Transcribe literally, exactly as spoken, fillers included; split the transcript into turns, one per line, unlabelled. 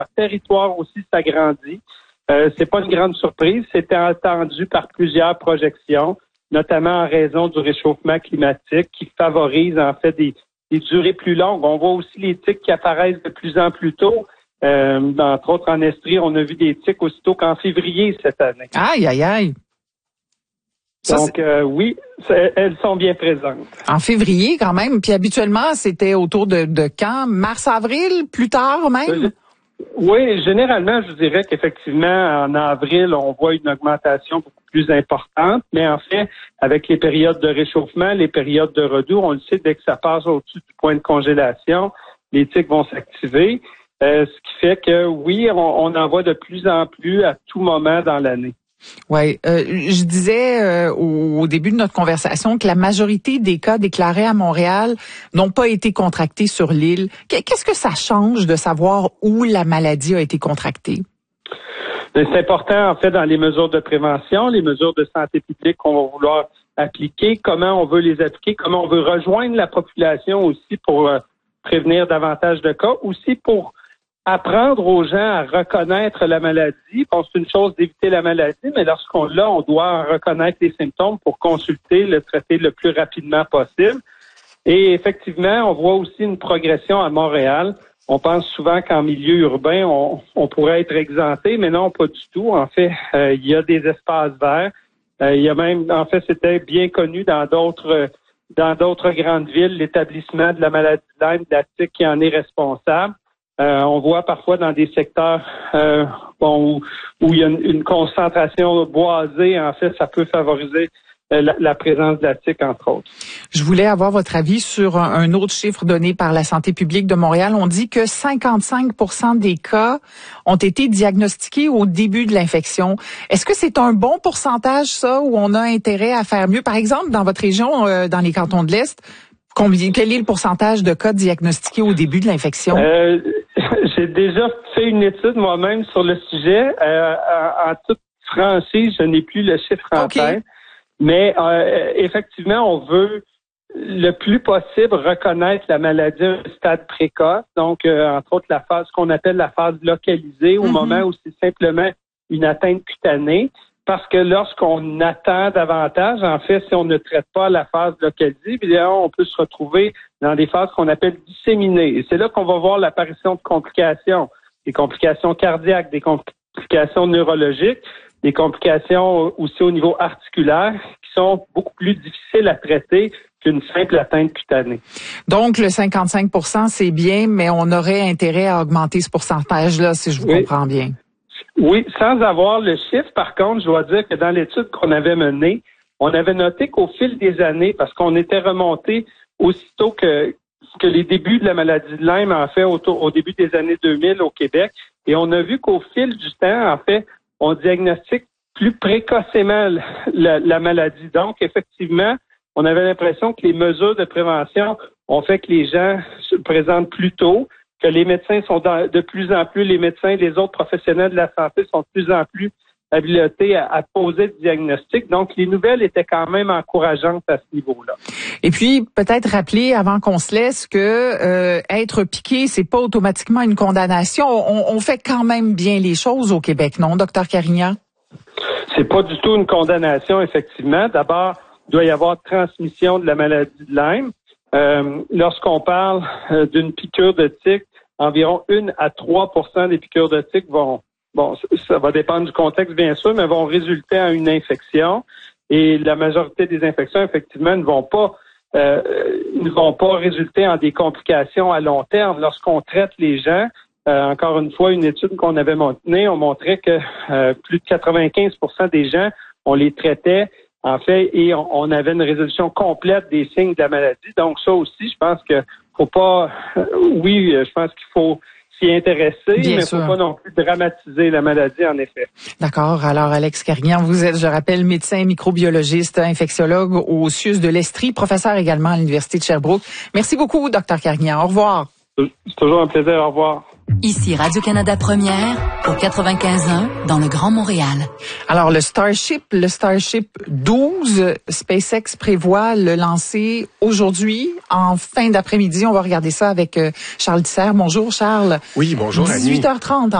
territoire aussi s'agrandit. Euh, c'est pas une grande surprise. C'était attendu par plusieurs projections, notamment en raison du réchauffement climatique qui favorise en fait des, des durées plus longues. On voit aussi les tiques qui apparaissent de plus en plus tôt. Euh, entre autres, en Estrie, on a vu des tiques aussitôt qu'en février cette année.
Aïe, aïe, aïe. Ça,
Donc, euh, oui, elles sont bien présentes.
En février, quand même. Puis habituellement, c'était autour de, de quand? Mars, avril, plus tard même?
Euh, oui, généralement, je dirais qu'effectivement, en avril, on voit une augmentation beaucoup plus importante. Mais en fait, avec les périodes de réchauffement, les périodes de redoux, on le sait, dès que ça passe au-dessus du point de congélation, les tiques vont s'activer. Euh, ce qui fait que, oui, on, on en voit de plus en plus à tout moment dans l'année.
Oui, euh, je disais euh, au, au début de notre conversation que la majorité des cas déclarés à Montréal n'ont pas été contractés sur l'île. Qu'est-ce que ça change de savoir où la maladie a été contractée?
C'est important, en fait, dans les mesures de prévention, les mesures de santé publique qu'on va vouloir appliquer, comment on veut les appliquer, comment on veut rejoindre la population aussi pour euh, prévenir davantage de cas, aussi pour apprendre aux gens à reconnaître la maladie. Bon, c'est une chose d'éviter la maladie, mais lorsqu'on l'a, on doit reconnaître les symptômes pour consulter, le traiter le plus rapidement possible. Et effectivement, on voit aussi une progression à Montréal. On pense souvent qu'en milieu urbain, on, on pourrait être exempté, mais non, pas du tout. En fait, euh, il y a des espaces verts. Euh, il y a même, en fait, c'était bien connu dans d'autres dans d'autres grandes villes, l'établissement de la maladie de Lyme, de la tique qui en est responsable. Euh, on voit parfois dans des secteurs euh, bon, où, où il y a une, une concentration boisée, en fait, ça peut favoriser euh, la, la présence de la tique, entre autres.
Je voulais avoir votre avis sur un, un autre chiffre donné par la santé publique de Montréal. On dit que cinquante-cinq pour cent des cas ont été diagnostiqués au début de l'infection. Est-ce que c'est un bon pourcentage, ça, où on a intérêt à faire mieux? Par exemple, dans votre région, euh, dans les cantons de l'Est, combien, quel est le pourcentage de cas diagnostiqués au début de l'infection?
Euh, j'ai déjà fait une étude moi-même sur le sujet. Euh, en, en toute franchise, je n'ai plus le chiffre en
okay.
tête. Mais euh, effectivement, on veut le plus possible reconnaître la maladie à un stade précoce. Donc, euh, entre autres, la phase, ce qu'on appelle la phase localisée, au mm-hmm. moment où c'est simplement une atteinte cutanée. Parce que lorsqu'on attend davantage, en fait, si on ne traite pas la phase localisée, évidemment, on peut se retrouver dans des phases qu'on appelle disséminées. Et c'est là qu'on va voir l'apparition de complications, des complications cardiaques, des complications neurologiques, des complications aussi au niveau articulaire qui sont beaucoup plus difficiles à traiter qu'une simple atteinte cutanée.
Donc, le cinquante-cinq pour cent, c'est bien, mais on aurait intérêt à augmenter ce pourcentage-là, si je vous
oui.
comprends bien.
Oui, sans avoir le chiffre, par contre, je dois dire que dans l'étude qu'on avait menée, on avait noté qu'au fil des années, parce qu'on était remonté aussitôt que, que les débuts de la maladie de Lyme, en fait, au, au début des années deux mille au Québec, et on a vu qu'au fil du temps, en fait, on diagnostique plus précocement la, la maladie. Donc, effectivement, on avait l'impression que les mesures de prévention ont fait que les gens se présentent plus tôt, que les médecins sont dans, de plus en plus, les médecins et les autres professionnels de la santé sont de plus en plus habilités à, à poser le diagnostic. Donc, les nouvelles étaient quand même encourageantes à ce niveau-là.
Et puis, peut-être rappeler, avant qu'on se laisse, que euh, être piqué, c'est pas automatiquement une condamnation. On, on fait quand même bien les choses au Québec, non, docteur Carignan?
C'est pas du tout une condamnation, effectivement. D'abord, il doit y avoir transmission de la maladie de Lyme. Euh, lorsqu'on parle euh, d'une piqûre de tique, environ un à trois pour cent des piqûres de tique vont, bon, ça va dépendre du contexte bien sûr, mais vont résulter en une infection. Et la majorité des infections, effectivement, ne vont pas, euh, ne vont pas résulter en des complications à long terme. Lorsqu'on traite les gens, euh, encore une fois, une étude qu'on avait menée, on montrait que euh, plus de quatre-vingt-quinze pour cent des gens, on les traitait en fait, et on, on avait une résolution complète des signes de la maladie. Donc ça aussi, je pense que faut pas, euh, oui, je pense qu'il faut s'y intéresser, Bien mais il ne faut pas non plus dramatiser la maladie, en effet.
D'accord. Alors, Alex Carignan, vous êtes, je rappelle, médecin, microbiologiste, infectiologue au C I U S de l'Estrie, professeur également à l'Université de Sherbrooke. Merci beaucoup, docteur Carignan. Au revoir.
C'est toujours un plaisir. Au revoir.
Ici Radio-Canada Première, au quatre-vingt-quinze un, dans le Grand Montréal.
Alors, le Starship, le Starship douze, SpaceX prévoit le lancer aujourd'hui, en fin d'après-midi. On va regarder ça avec Charles Tisser. Bonjour, Charles.
Oui, bonjour, Annie.
dix-huit heures trente